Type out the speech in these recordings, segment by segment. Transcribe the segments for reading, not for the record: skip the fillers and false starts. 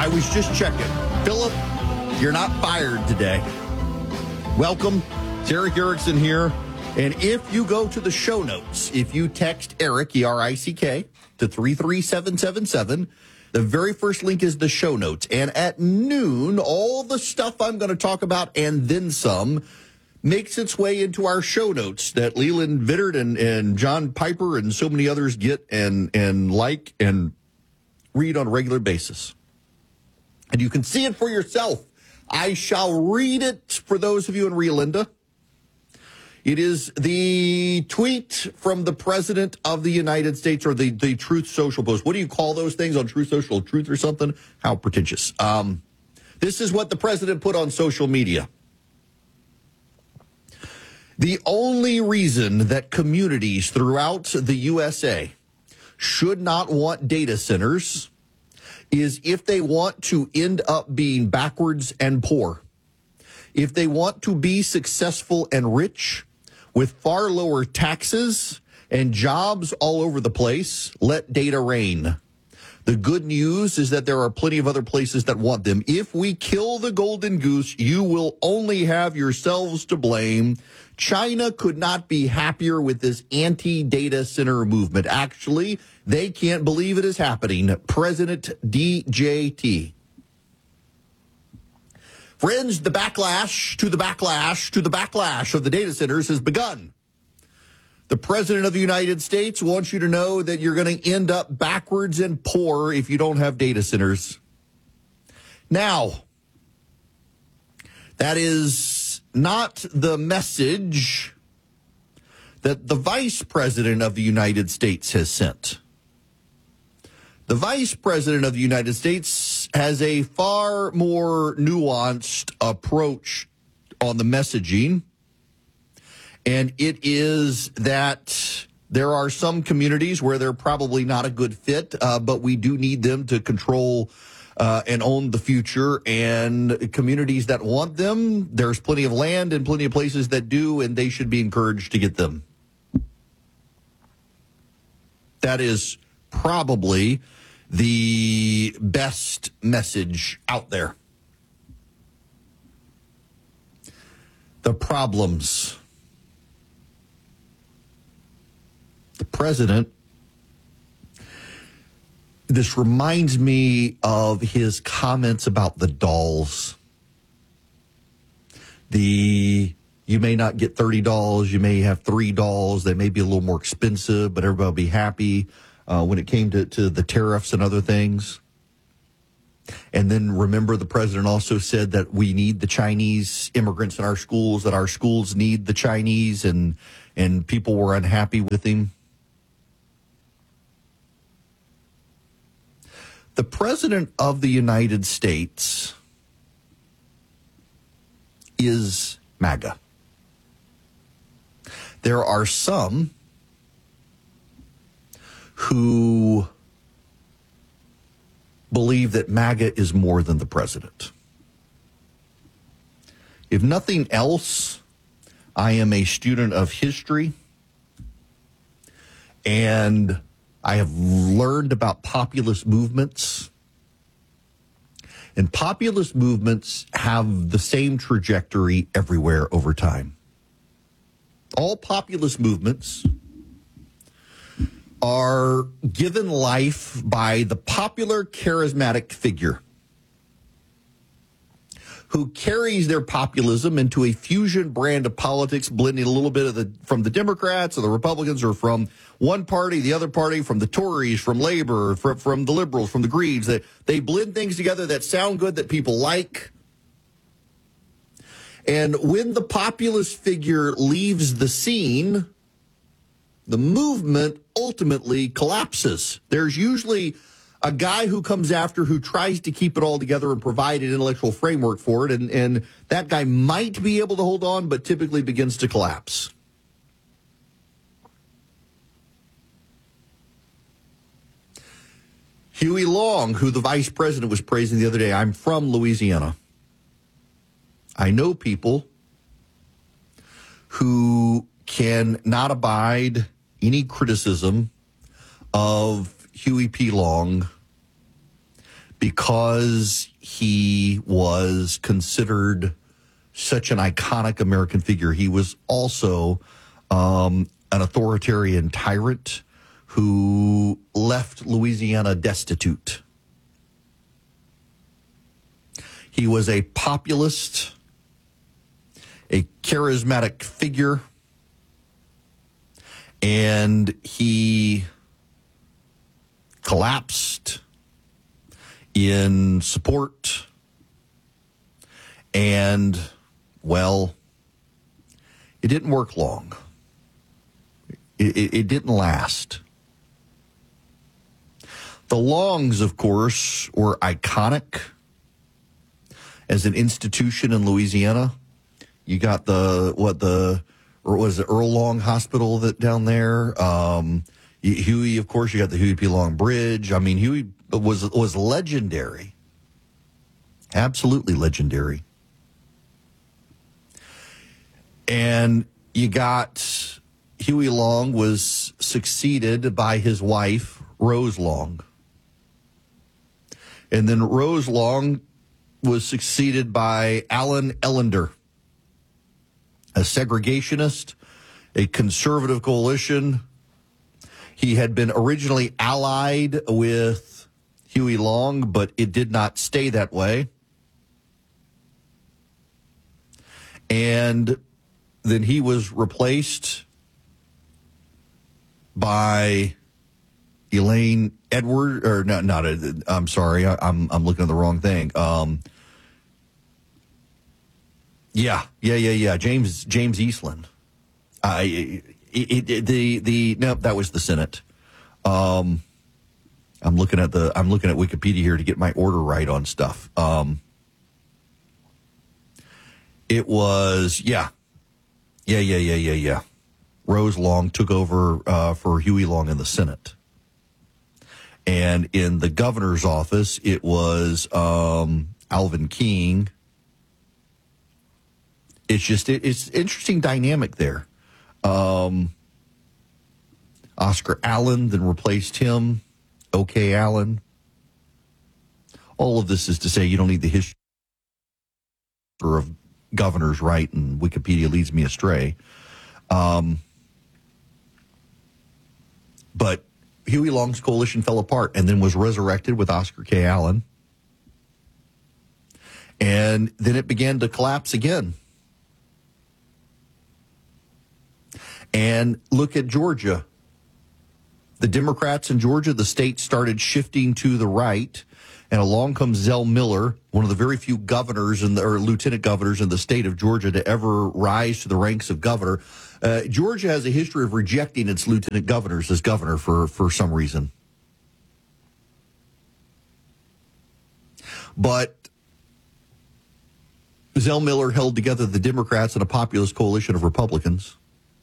I was just checking. Philip, you're not fired today. Welcome. It's Erick Erickson here. And if you go to the show notes, if you text Eric, E-R-I-C-K, to 33777, the very first link is the show notes. And at noon, all the stuff I'm going to talk about and then some makes its way into our show notes that Leland Vittert and John Piper and so many others get and like and read on a regular basis. And you can see it for yourself. I shall read it for those of you in Rio Linda. It is the tweet from the President of the United States, or the Truth Social post. What do you call those things on Truth Social? Truth or something? How pretentious. This is what the President put on social media. The only reason that communities throughout the USA should not want data centers is if they want to end up being backwards and poor. If they want to be successful and rich with far lower taxes and jobs all over the place, let data reign. The good news is that there are plenty of other places that want them. If we kill the golden goose, you will only have yourselves to blame. China could not be happier with this anti-data center movement. Actually, they can't believe it is happening. President DJT. Friends, the backlash to the backlash to the backlash of the data centers has begun. The President of the United States wants you to know that you're going to end up backwards and poor if you don't have data centers. Now, that is not the message that the Vice President of the United States has sent. The Vice President of the United States has a far more nuanced approach on the messaging, and it is that there are some communities where they're probably not a good fit, but we do need them to control and own the future, and communities that want them, there's plenty of land and plenty of places that do, and they should be encouraged to get them. That is probably the best message out there. The problems. The president, this reminds me of his comments about the dolls. You may not get $30, you may have 3 dolls, they may be a little more expensive, but everybody will be happy. When it came to the tariffs and other things. And then remember, the president also said that we need the Chinese immigrants in our schools, that our schools need the Chinese, and people were unhappy with him. The President of the United States is MAGA. There are some who believe that MAGA is more than the president. If nothing else, I am a student of history, and I have learned about populist movements. And populist movements have the same trajectory everywhere over time. All populist movements are given life by the popular charismatic figure who carries their populism into a fusion brand of politics, blending a little bit from the Democrats or the Republicans, or from one party, the other party, from the Tories, from Labor, from the Liberals, from the Greens. They blend things together that sound good, that people like. And when the populist figure leaves the scene, the movement ultimately collapses. There's usually a guy who comes after, who tries to keep it all together and provide an intellectual framework for it, and that guy might be able to hold on, but typically begins to collapse. Huey Long, who the vice president was praising the other day, I'm from Louisiana. I know people who can not abide any criticism of Huey P. Long because he was considered such an iconic American figure. He was also an authoritarian tyrant who left Louisiana destitute. He was a populist, a charismatic figure, and he collapsed in support, and, well, it didn't work long. It didn't last. The Longs, of course, were iconic as an institution in Louisiana. You got or was it Earl Long Hospital that down there? Huey, of course, you got the Huey P. Long Bridge. I mean, Huey was legendary. Absolutely legendary. And you got Huey Long was succeeded by his wife, Rose Long. And then Rose Long was succeeded by Allen Ellender, a segregationist, a conservative coalition. He had been originally allied with Huey Long, but it did not stay that way. And then he was replaced by Elaine Edward, or not. I'm sorry, I'm looking at the wrong thing. James Eastland. No, that was the Senate. I'm looking at Wikipedia here to get my order right on stuff. It was Rose Long took over for Huey Long in the Senate, and in the governor's office it was Alvin King. It's interesting dynamic there. Oscar Allen then replaced him. OK Allen. All of this is to say you don't need the history of governors, right? And Wikipedia leads me astray. But Huey Long's coalition fell apart and then was resurrected with Oscar K. Allen. And then it began to collapse again. And look at Georgia. The Democrats in Georgia, the state started shifting to the right, and along comes Zell Miller, one of the very few governors or lieutenant governors in the state of Georgia to ever rise to the ranks of governor. Georgia has a history of rejecting its lieutenant governors as governor for some reason. But Zell Miller held together the Democrats and a populist coalition of Republicans.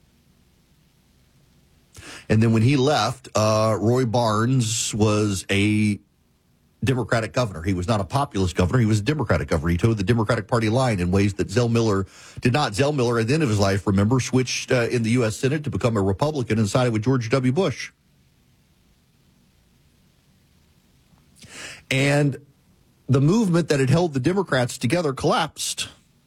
And then when he left, Roy Barnes was a Democratic governor. He was not a populist governor. He was a Democratic governor. He towed the Democratic Party line in ways that Zell Miller did not. Zell Miller, at the end of his life, remember, switched in the U.S. Senate to become a Republican and sided with George W. Bush. And the movement that had held the Democrats together collapsed.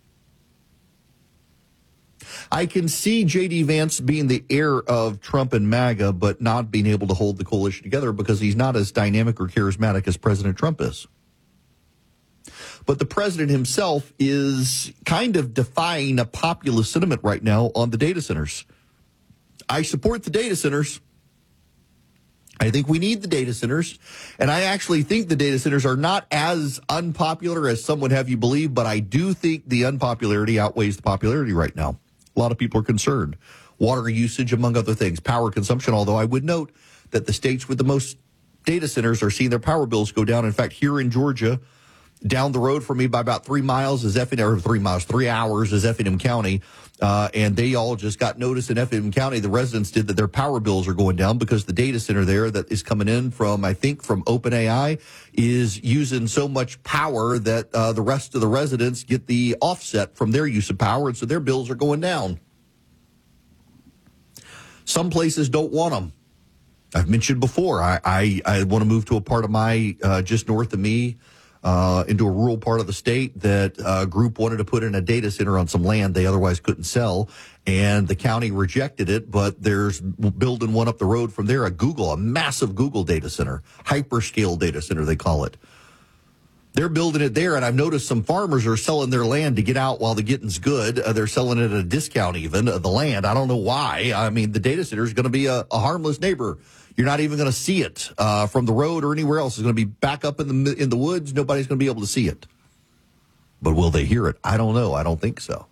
I can see J.D. Vance being the heir of Trump and MAGA, but not being able to hold the coalition together because he's not as dynamic or charismatic as President Trump is. But the president himself is kind of defying a populist sentiment right now on the data centers. I support the data centers. I think we need the data centers. And I actually think the data centers are not as unpopular as some would have you believe, but I do think the unpopularity outweighs the popularity right now. A lot of people are concerned. Water usage, among other things. Power consumption, although I would note that the states with the most data centers are seeing their power bills go down. In fact, here in Georgia, down the road from me by about 3 hours is Effingham County. And they all just got notice in Effingham County, the residents did, that their power bills are going down because the data center there that is coming in from OpenAI is using so much power that the rest of the residents get the offset from their use of power, and so their bills are going down. Some places don't want them. I've mentioned before, I want to move to a part of my, just north of me, into a rural part of the state that a group wanted to put in a data center on some land they otherwise couldn't sell, and the county rejected it, but there's building one up the road from there, a massive Google data center, hyperscale data center, they call it. They're building it there, and I've noticed some farmers are selling their land to get out while the getting's good. They're selling it at a discount even, the land. I don't know why. I mean, the data center is going to be a harmless neighbor. You're not even going to see it from the road or anywhere else. It's going to be back up in the woods. Nobody's going to be able to see it. But will they hear it? I don't know. I don't think so.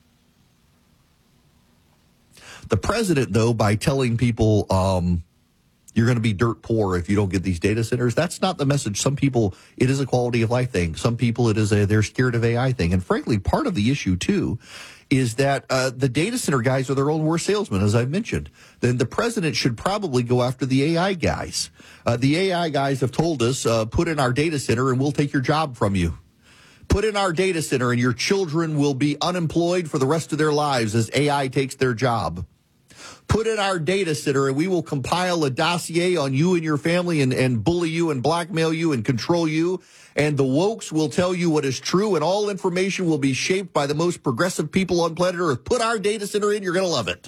The president, though, by telling people you're going to be dirt poor if you don't get these data centers, that's not the message. Some people, it is a quality of life thing. Some people, it is they're scared of AI thing. And frankly, part of the issue, too, is that the data center guys are their own worst salesmen, as I've mentioned. Then the president should probably go after the AI guys. The AI guys have told us, put in our data center and we'll take your job from you. Put in our data center and your children will be unemployed for the rest of their lives as AI takes their job. Put in our data center and we will compile a dossier on you and your family and bully you and blackmail you and control you. And the wokes will tell you what is true, and all information will be shaped by the most progressive people on planet Earth. Put our data center in, you're going to love it.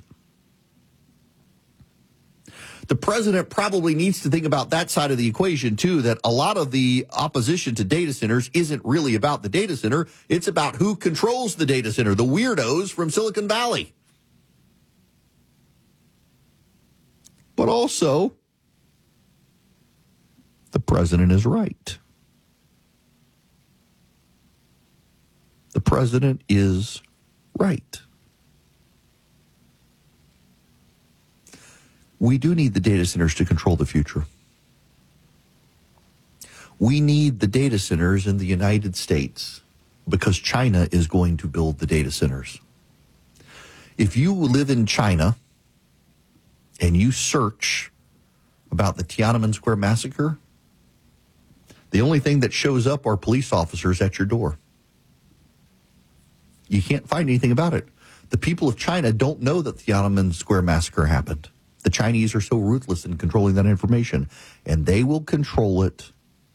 The president probably needs to think about that side of the equation, too, that a lot of the opposition to data centers isn't really about the data center. It's about who controls the data center, the weirdos from Silicon Valley. But also, the president is right. The president is right. We do need the data centers to control the future. We need the data centers in the United States because China is going to build the data centers. If you live in China and you search about the Tiananmen Square massacre, the only thing that shows up are police officers at your door. You can't find anything about it. The people of China don't know that the Tiananmen Square massacre happened. The Chinese are so ruthless in controlling that information, and they will control it.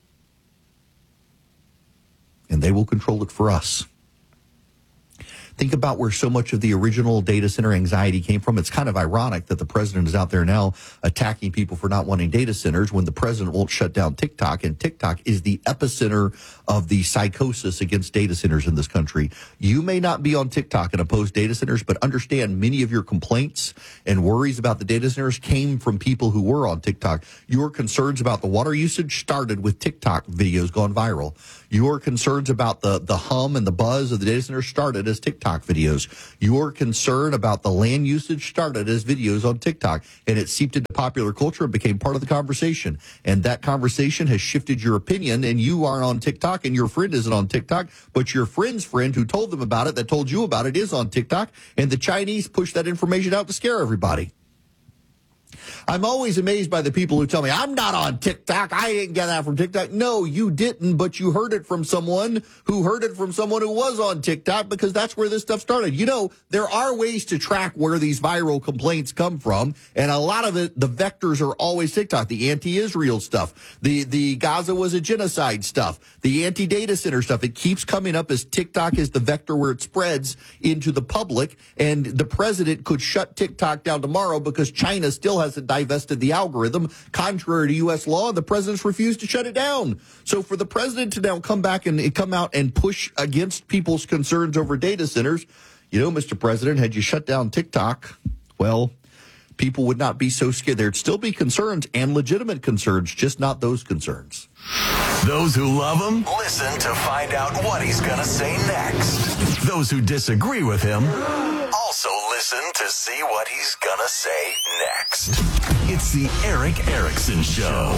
And they will control it for us. Think about where so much of the original data center anxiety came from. It's kind of ironic that the president is out there now attacking people for not wanting data centers when the president won't shut down TikTok, and TikTok is the epicenter of the psychosis against data centers in this country. You may not be on TikTok and oppose data centers, but understand many of your complaints and worries about the data centers came from people who were on TikTok. Your concerns about the water usage started with TikTok videos gone viral. Your concerns about the hum and the buzz of the data center started as TikTok videos. Your concern about the land usage started as videos on TikTok, and it seeped into popular culture and became part of the conversation. And that conversation has shifted your opinion, and you aren't on TikTok, and your friend isn't on TikTok, but your friend's friend who told them about it, that told you about it, is on TikTok, and the Chinese push that information out to scare everybody. I'm always amazed by the people who tell me, I'm not on TikTok. I didn't get that from TikTok. No, you didn't, but you heard it from someone who heard it from someone who was on TikTok, because that's where this stuff started. You know, there are ways to track where these viral complaints come from, and a lot of it, the vectors are always TikTok. The anti-Israel stuff, the Gaza was a genocide stuff, the anti-data center stuff. It keeps coming up as TikTok is the vector where it spreads into the public, and the president could shut TikTok down tomorrow because China still hasn't divested the algorithm, contrary to U.S. law, and the president's refused to shut it down. So for the president to now come out and push against people's concerns over data centers, you know, Mr. President, had you shut down TikTok, well, people would not be so scared. There'd still be concerns and legitimate concerns, just not those concerns. Those who love him, listen to find out what he's going to say next. Those who disagree with him, also listen to see what he's going to say next. It's the Erick Erickson Show.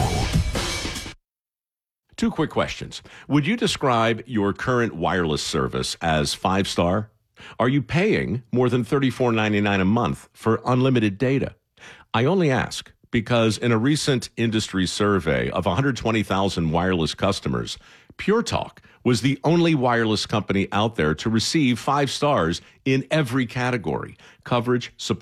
Two quick questions. Would you describe your current wireless service as 5-star? Are you paying more than $34.99 a month for unlimited data? I only ask because in a recent industry survey of 120,000 wireless customers, Pure Talk was the only wireless company out there to receive 5 stars in every category: coverage, support,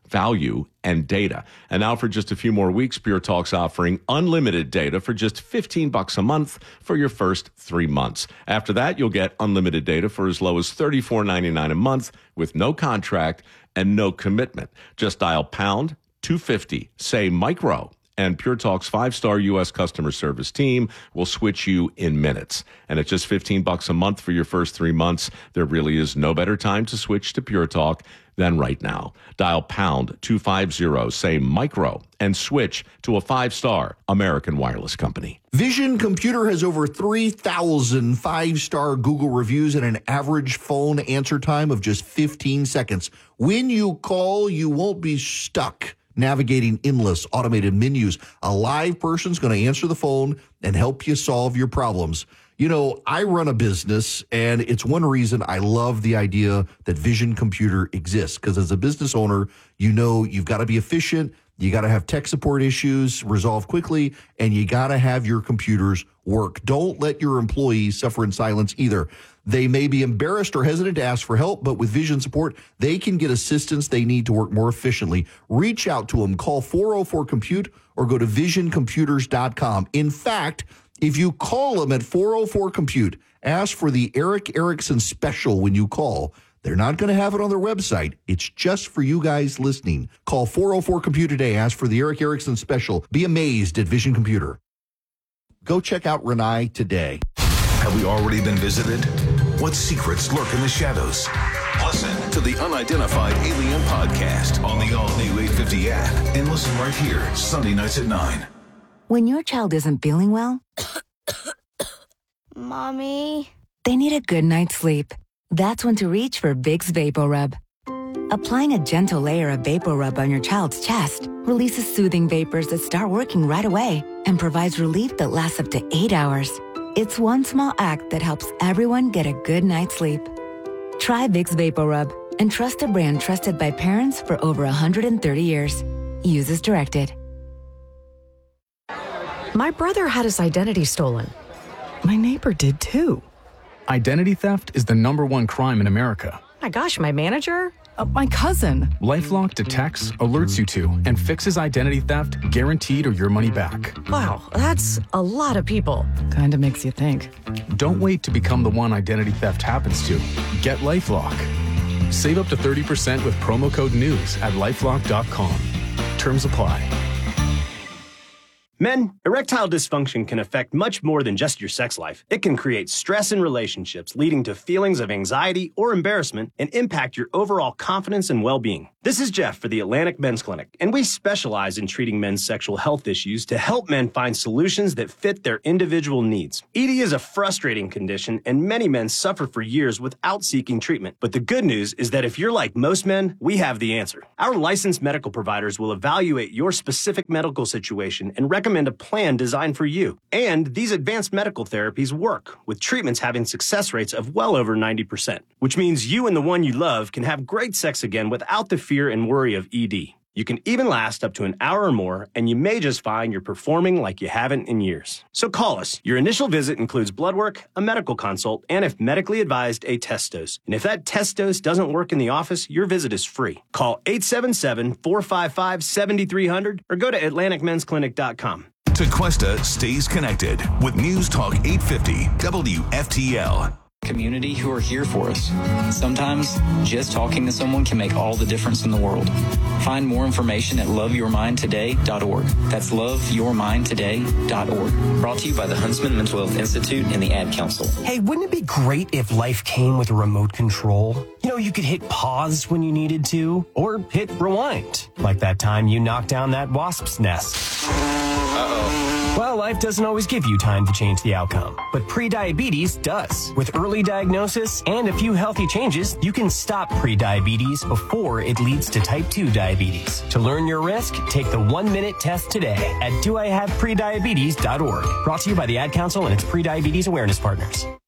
value, and data. And now for just a few more weeks, Pure Talk's offering unlimited data for just $15 a month for your first 3 months. After that, you'll get unlimited data for as low as $34.99 a month with no contract and no commitment. Just dial pound 250, say micro, and Pure Talk's 5-star U.S. customer service team will switch you in minutes. And at just $15 a month for your first 3 months, there really is no better time to switch to Pure Talk than right now. Dial pound 250, say micro, and switch to a 5-star American Wireless company. Vision Computer has over 3,000 5-star Google reviews and an average phone answer time of just 15 seconds. When you call, you won't be stuck navigating endless automated menus. A live person's going to answer the phone and help you solve your problems. You know, I run a business, and it's one reason I love the idea that Vision Computer exists, because as a business owner, you know you've got to be efficient, you got to have tech support issues resolved quickly, and you got to have your computers work. Don't let your employees suffer in silence either. They may be embarrassed or hesitant to ask for help, but with Vision support, they can get assistance they need to work more efficiently. Reach out to them. Call 404-COMPUTE or go to visioncomputers.com. In fact, if you call them at 404-COMPUTE, ask for the Eric Erickson special when you call. They're not going to have it on their website. It's just for you guys listening. Call 404-COMPUTE today. Ask for the Eric Erickson special. Be amazed at Vision Computer. Go check out Renai today. Have we already been visited? What secrets lurk in the shadows? Listen to the Unidentified Alien Podcast on the all-new 850 app and listen right here, Sunday nights at 9. When your child isn't feeling well, Mommy, they need a good night's sleep. That's when to reach for Vicks VapoRub. Applying a gentle layer of VapoRub on your child's chest releases soothing vapors that start working right away and provides relief that lasts up to 8 hours. It's one small act that helps everyone get a good night's sleep. Try Vicks VapoRub and trust a brand trusted by parents for over 130 years. Use as directed. My brother had his identity stolen. My neighbor did too. Identity theft is the #1 crime in America. My gosh, my manager? My cousin. LifeLock detects, alerts you to, and fixes identity theft guaranteed or your money back. Wow, that's a lot of people. Kinda makes you think. Don't wait to become the one identity theft happens to. Get LifeLock. Save up to 30% with promo code NEWS at LifeLock.com. Terms apply. Men, erectile dysfunction can affect much more than just your sex life. It can create stress in relationships, leading to feelings of anxiety or embarrassment, and impact your overall confidence and well-being. This is Jeff for the Atlantic Men's Clinic, and we specialize in treating men's sexual health issues to help men find solutions that fit their individual needs. ED is a frustrating condition, and many men suffer for years without seeking treatment. But the good news is that if you're like most men, we have the answer. Our licensed medical providers will evaluate your specific medical situation and recommend a plan designed for you. And these advanced medical therapies work, with treatments having success rates of well over 90%, which means you and the one you love can have great sex again without the fear and worry of ED. You can even last up to an hour or more, and you may just find you're performing like you haven't in years. So call us. Your initial visit includes blood work, a medical consult, and if medically advised, a test dose. And if that test dose doesn't work in the office, your visit is free. Call 877-455-7300 or go to AtlanticMen'sClinic.com. Tequesta stays connected with News Talk 850 WFTL. Community who are here for us. Sometimes just talking to someone can make all the difference in the world. Find more information at loveyourmindtoday.org. That's loveyourmindtoday.org. Brought to you by the Huntsman Mental Health Institute and the Ad Council. Hey, wouldn't it be great if life came with a remote control? You know, you could hit pause when you needed to, or hit rewind, like that time you knocked down that wasp's nest. Well, life doesn't always give you time to change the outcome, but prediabetes does. With early diagnosis and a few healthy changes, you can stop prediabetes before it leads to type 2 diabetes. To learn your risk, take the 1-minute test today at doihaveprediabetes.org. Brought to you by the Ad Council and its prediabetes awareness partners.